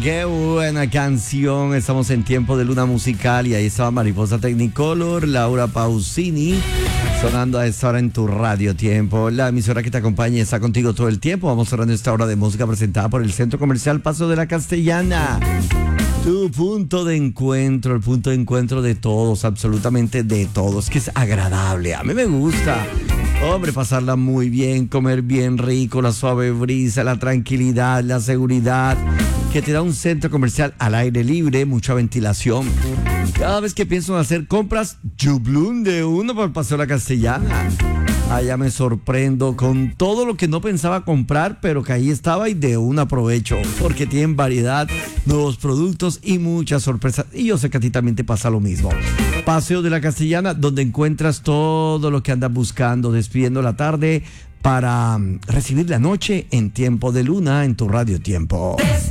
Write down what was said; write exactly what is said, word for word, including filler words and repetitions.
qué buena canción. Estamos en tiempo de luna musical y ahí estaba Mariposa Technicolor, Laura Pausini, sonando a esta hora en tu radio tiempo. La emisora que te acompaña y está contigo todo el tiempo. Vamos cerrando esta hora de música presentada por el Centro Comercial Paso de la Castellana. Tu punto de encuentro, el punto de encuentro de todos, absolutamente de todos, que es agradable. A mí me gusta. Hombre, pasarla muy bien, comer bien rico, la suave brisa, la tranquilidad, la seguridad que te da un centro comercial al aire libre, mucha ventilación. Cada vez que pienso en hacer compras, chublún de uno por el Paseo de la Castellana. Allá me sorprendo con todo lo que no pensaba comprar, pero que ahí estaba y de un aprovecho, porque tienen variedad, nuevos productos y muchas sorpresas. Y yo sé que a ti también te pasa lo mismo. Paseo de la Castellana, donde encuentras todo lo que andas buscando, despidiendo la tarde para recibir la noche en tiempo de luna en tu radio tiempo.